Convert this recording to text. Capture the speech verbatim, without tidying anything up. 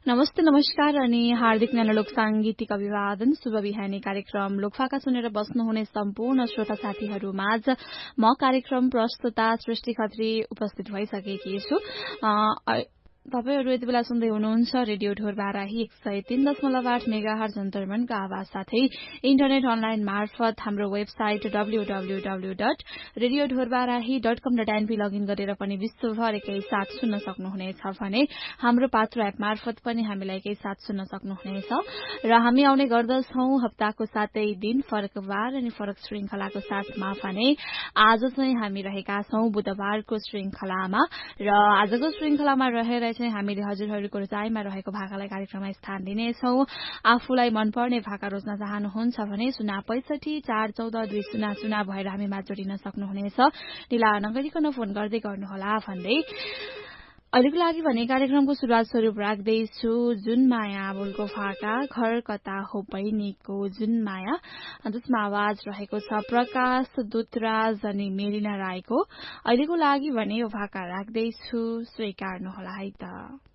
नमस्ते नमस्कार अनि हार्दिक न्यानोलोक सांगीतिक अभिवादन शुभ बिहानी कार्यक्रम लोकफाका सुनेर बस्नुहुने सम्पूर्ण श्रोता साथीहरू माझ म कार्यक्रम प्रस्तुता सृष्टि खत्री उपस्थित भइसकेकी छु। तपाईहरु यति बेला सुन्दै हुनुहुन्छ रेडियो ढोरबाराही एक सय तीन दशमलव आठ मेगाहर्ज अन्तर्मनको आवाज साथै इन्टरनेट अनलाइन मार्फत हाम्रो website W W W dot radio Dhorbarahi dot कम डट एनपी लगइन गरेर पनि विश्वभर एकैसाथ सुन्न सक्नुहुनेछ भने हाम्रो पात्र एप मार्फत पनि हामीलाई एकैसाथ सुन्न सक्नुहुनेछ र हामी आउने गर्दछौं हप्ताको सातै दिन फरक बार अनि फरक श्रृंखलाको साथमा भने आज चाहिँ हामी रहेका छौं बुधबारको श्रृंखलामा र आजको श्रृंखलामा रहेर चाहिँ हामीले हजुरहरूको रुचाइमा रहेको भाकालाई कार्यक्रममा स्थान दिनेछौं। आफूलाई मनपर्ने भाका रोज्न चाहनुहुन्छ भने शून्य पैंसठी चार चौध दुई शून्य शून्य भएर हामीमा जोडिन सक्नुहुनेछ। ढिला नगरिकन फोन गर्दै गर्नुहोला भन्दै अहिलेको लागि भने कार्यक्रमको सुरुवात स्वरूप राख्दैछु जुन माया बोलको भाका घर कता हो बहिनीको जुन माया, जसमा आवाज रहेको छ प्रकाश दुतराज अनि मेरिना राईको। अहिलेको लागि भने यो भाका राख्दैछु, स्वीकार्नुहोला है त।